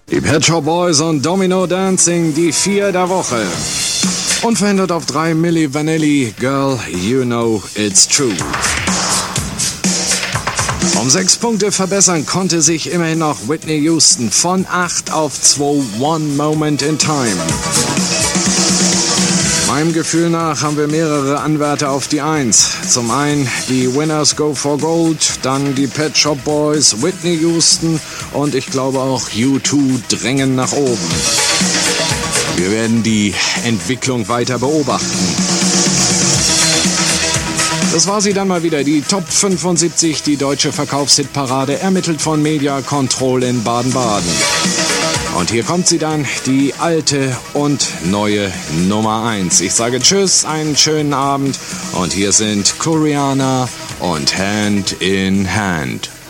Die Pet Shop Boys und Domino Dancing, die 4 der Woche. Unverändert auf 3 Milli Vanilli, Girl, You Know It's True. Um 6 Punkte verbessern konnte sich immerhin noch Whitney Houston von 8 auf 2, One Moment in Time. Meinem Gefühl nach haben wir mehrere Anwärter auf die 1. Zum einen die Winners Go for Gold, dann die Pet Shop Boys, Whitney Houston und ich glaube auch U2 drängen nach oben. Wir werden die Entwicklung weiter beobachten. Das war sie dann mal wieder, die Top 75, die deutsche Verkaufshitparade, ermittelt von Media Control in Baden-Baden. Und hier kommt sie dann, die alte und neue Nummer 1. Ich sage Tschüss, einen schönen Abend und hier sind Koreaner und Hand in Hand.